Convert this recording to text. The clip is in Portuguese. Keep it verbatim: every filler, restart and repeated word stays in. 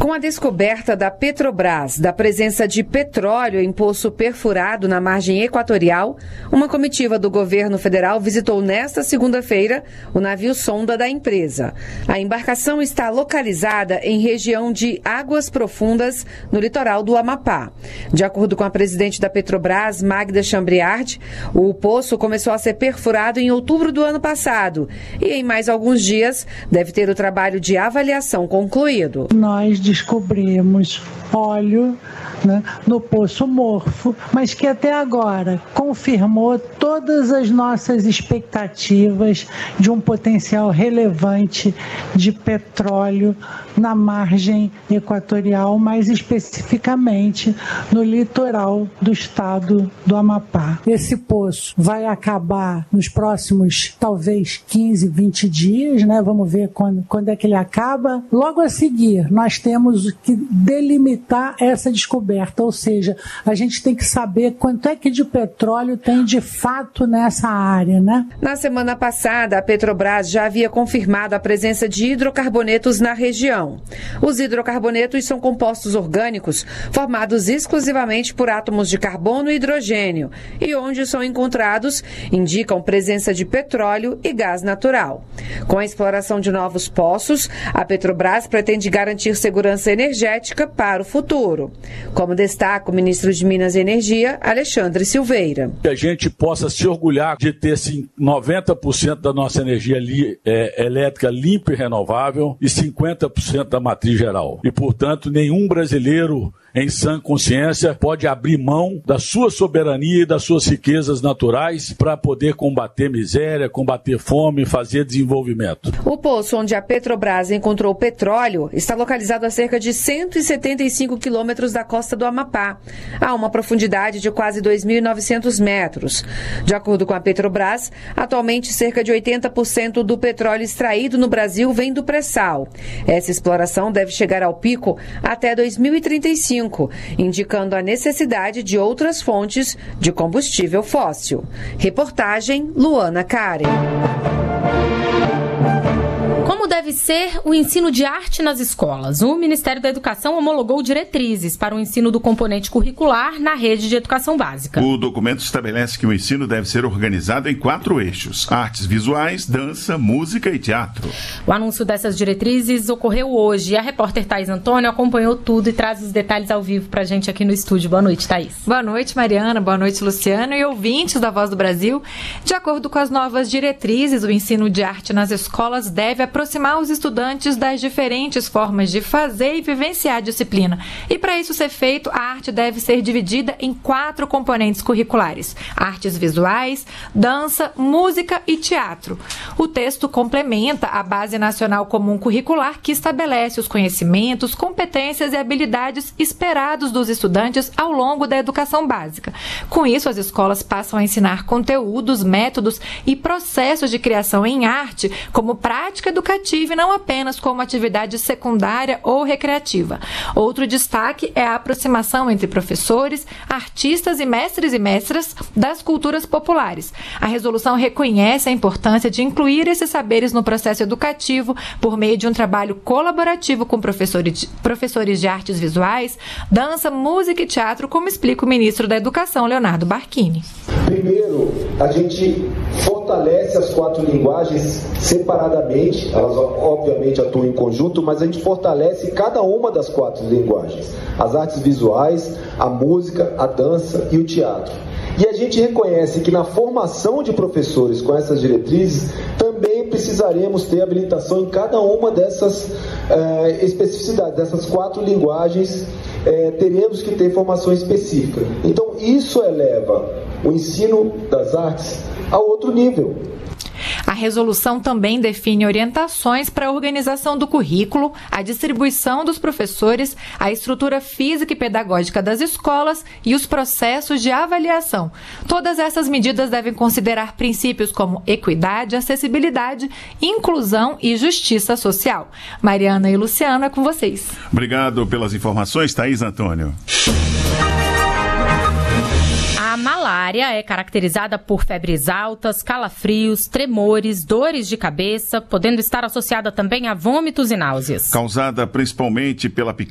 Com a descoberta da Petrobras da presença de petróleo em poço perfurado na margem equatorial, uma comitiva do governo federal visitou nesta segunda-feira o navio sonda da empresa. A embarcação está localizada em região de águas profundas no litoral do Amapá. De acordo com a presidente da Petrobras, Magda Chambriard, o poço começou a ser perfurado em outubro do ano passado e em mais alguns dias deve ter o trabalho de avaliação concluído. Nós descobrimos óleo, né, no poço Morfo, mas que até agora confirmou todas as nossas expectativas de um potencial relevante de petróleo na margem equatorial, mais especificamente no litoral do estado do Amapá. Esse poço vai acabar nos próximos, talvez, quinze, vinte dias, né? Vamos ver quando, quando é que ele acaba. Logo a seguir, nós temos que delimitar essa descoberta, ou seja, a gente tem que saber quanto é que de petróleo tem de fato nessa área, né? Na semana passada, a Petrobras já havia confirmado a presença de hidrocarbonetos na região. Os hidrocarbonetos são compostos orgânicos formados exclusivamente por átomos de carbono e hidrogênio e onde são encontrados indicam presença de petróleo e gás natural. Com a exploração de novos poços, a Petrobras pretende garantir segurança energética para o futuro, como destaca o ministro de Minas e Energia, Alexandre Silveira. Que a gente possa se orgulhar de ter assim, noventa por cento da nossa energia li, é, elétrica limpa e renovável e cinquenta por cento da matriz geral. E, portanto, nenhum brasileiro em sã consciência pode abrir mão da sua soberania e das suas riquezas naturais para poder combater miséria, combater fome e fazer desenvolvimento. O poço onde a Petrobras encontrou petróleo está localizado a cerca de cento e setenta e cinco quilômetros da costa do Amapá, a uma profundidade de quase dois mil e novecentos metros. De acordo com a Petrobras, atualmente cerca de oitenta por cento do petróleo extraído no Brasil vem do pré-sal. Essa exploração deve chegar ao pico até dois mil e trinta e cinco, indicando a necessidade de outras fontes de combustível fóssil. Reportagem Luana Karen. Como deve ser o ensino de arte nas escolas? O Ministério da Educação homologou diretrizes para o ensino do componente curricular na rede de educação básica. O documento estabelece que o ensino deve ser organizado em quatro eixos: artes visuais, dança, música e teatro. O anúncio dessas diretrizes ocorreu hoje. A repórter Thaís Antônio acompanhou tudo e traz os detalhes ao vivo pra gente aqui no estúdio. Boa noite, Thaís. Boa noite, Mariana. Boa noite, Luciano e ouvintes da Voz do Brasil. De acordo com as novas diretrizes, o ensino de arte nas escolas deve aproximar os estudantes das diferentes formas de fazer e vivenciar a disciplina. E para isso ser feito, a arte deve ser dividida em quatro componentes curriculares: artes visuais, dança, música e teatro. O texto complementa a Base Nacional Comum Curricular, que estabelece os conhecimentos, competências e habilidades esperados dos estudantes ao longo da educação básica. Com isso, as escolas passam a ensinar conteúdos, métodos e processos de criação em arte como prática educativa e não apenas como atividade secundária ou recreativa. Outro destaque é a aproximação entre professores, artistas e mestres e mestras das culturas populares. A resolução reconhece a importância de incluir esses saberes no processo educativo por meio de um trabalho colaborativo com professores de, professores de artes visuais, dança, música e teatro, como explica o ministro da Educação, Leonardo Barquini. Primeiro, a gente fortalece as quatro linguagens separadamente, elas obviamente atuam em conjunto, mas a gente fortalece cada uma das quatro linguagens: as artes visuais, a música, a dança e o teatro. E a gente reconhece que na formação de professores com essas diretrizes também precisaremos ter habilitação em cada uma dessas eh, especificidades, dessas quatro linguagens, eh, teremos que ter formação específica. Então isso eleva o ensino das artes a outro nível. A resolução também define orientações para a organização do currículo, a distribuição dos professores, a estrutura física e pedagógica das escolas e os processos de avaliação. Todas essas medidas devem considerar princípios como equidade, acessibilidade, inclusão e justiça social. Mariana e Luciano, é com vocês. Obrigado pelas informações, Thaís Antônio. A malária é caracterizada por febres altas, calafrios, tremores, dores de cabeça, podendo estar associada também a vômitos e náuseas. Causada principalmente pela